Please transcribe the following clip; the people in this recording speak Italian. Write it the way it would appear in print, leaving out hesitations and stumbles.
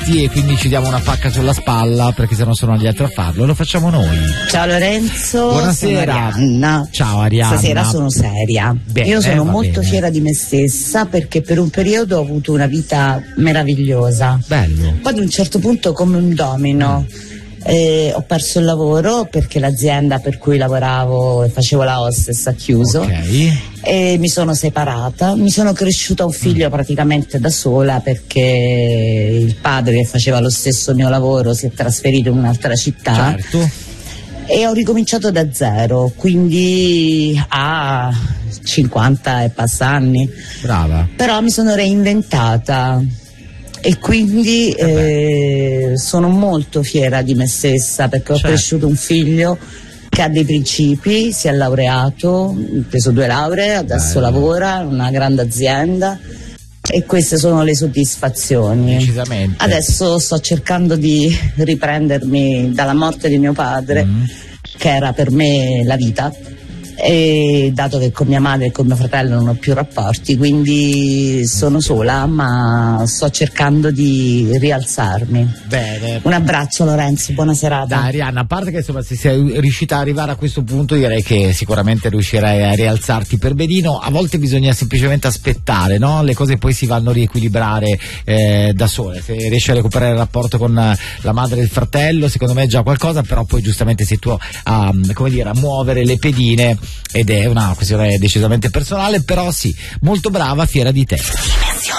e quindi ci diamo una pacca sulla spalla perché se no sono gli altri a farlo, lo facciamo noi. Ciao Lorenzo. Buonasera. Sono Arianna. Ciao Arianna. Stasera sono seria. Bene, io sono molto bene. fiera di me stessa perché per un periodo ho avuto una vita meravigliosa. Bello. Poi ad un certo punto, come un domino, ho perso il lavoro perché l'azienda per cui lavoravo e facevo la hostess ha chiuso. Ok. E mi sono separata, mi sono cresciuta un figlio praticamente da sola perché il padre che faceva lo stesso mio lavoro si è trasferito in un'altra città. Certo. E ho ricominciato da zero, quindi a 50 e passa anni. Brava. Però mi sono reinventata e quindi sono molto fiera di me stessa perché ho Certo. cresciuto un figlio che ha dei principi, si è laureato, ha preso 2 lauree, adesso Bello. lavora in una grande azienda e queste sono le soddisfazioni. Decisamente. Adesso sto cercando di riprendermi dalla morte di mio padre, che era per me la vita, e dato che con mia madre e con mio fratello non ho più rapporti, quindi sono sola, ma sto cercando di rialzarmi. Bene. Un abbraccio Lorenzo, buona serata. Dai Arianna, a parte che insomma se sei riuscita ad arrivare a questo punto direi che sicuramente riuscirai a rialzarti per benino. A volte bisogna semplicemente aspettare, no? Le cose poi si vanno a riequilibrare da sole. Se riesci a recuperare il rapporto con la madre e il fratello, secondo me è già qualcosa, però poi giustamente sei tu a muovere le pedine ed è una questione decisamente personale, però sì, molto brava, fiera di te.